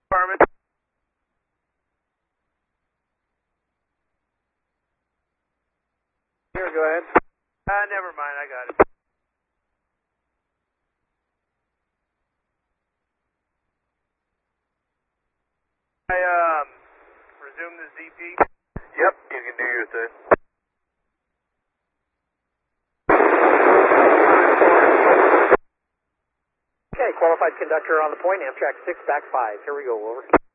Department. Here, go ahead. Never mind, I got it. I, resume the ZP? Yep, you can do your thing. Okay, qualified conductor on the point, Amtrak 6, back 5. Here we go, over.